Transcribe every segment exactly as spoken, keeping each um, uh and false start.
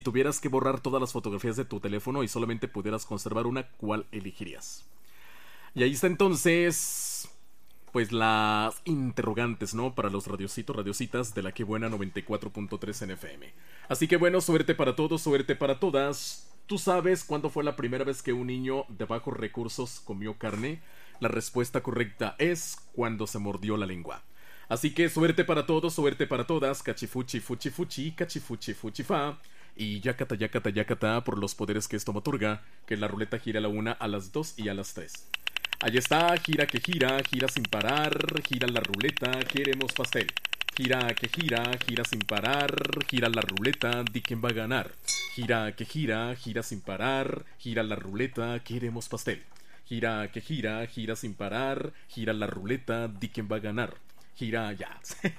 tuvieras que borrar todas las fotografías de tu teléfono y solamente pudieras conservar una, ¿cuál elegirías? Y ahí está entonces, pues las interrogantes, ¿no? Para los radiocitos, radiocitas de la que buena noventa y cuatro punto tres en F M. Así que bueno, suerte para todos, suerte para todas. ¿Tú sabes cuándo fue la primera vez que un niño de bajos recursos comió carne? La respuesta correcta es cuando se mordió la lengua. Así que suerte para todos, suerte para todas. Cachifuchi, fuchi, fuchi, cachifuchi, fuchi, fa. Y yacata, yacata, yacata por los poderes que esto me otorga. Que la ruleta gira a la una, a las dos y a las tres. Ahí está, gira que gira, gira sin parar. Gira la ruleta, queremos pastel. Gira que gira, gira sin parar. Gira la ruleta, di quién va a ganar. Gira que gira, gira sin parar. Gira la ruleta, queremos pastel. Gira que gira, gira sin parar. Gira la ruleta, di quién va a ganar. Gira ya.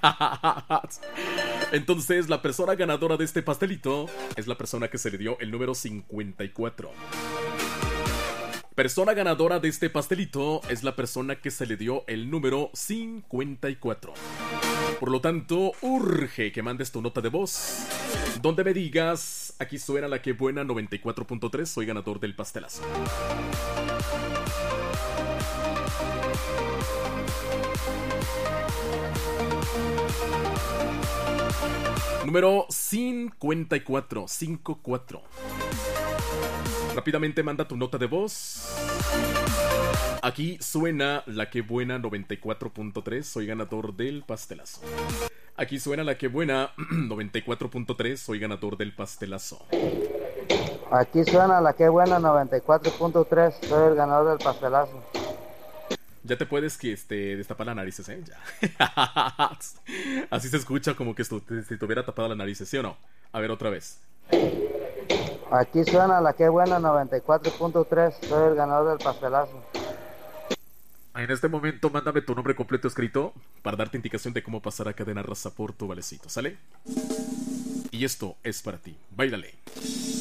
Entonces la persona ganadora de este pastelito es la persona que se le dio el número cincuenta y cuatro. Persona ganadora de este pastelito es la persona que se le dio el número cincuenta y cuatro. Por lo tanto, urge que mandes tu nota de voz donde me digas: aquí suena la que buena noventa y cuatro punto tres, soy ganador del pastelazo. Número cincuenta y cuatro, cincuenta y cuatro. Rápidamente manda tu nota de voz. Aquí suena la que buena noventa y cuatro punto tres, soy ganador del pastelazo. Aquí suena la que buena noventa y cuatro punto tres, soy ganador del pastelazo. Aquí suena la que buena noventa y cuatro punto tres, soy el ganador del pastelazo. Ya te puedes que este, destapar la narices, ¿eh? Ya. Así se escucha como que si te hubiera tapado la narices, ¿sí o no? A ver, otra vez. Aquí suena la que buena noventa y cuatro punto tres, soy el ganador del pastelazo. En este momento mándame tu nombre completo escrito para darte indicación de cómo pasar a cadena raza por tu valecito, ¿sale? Y esto es para ti. Báilale.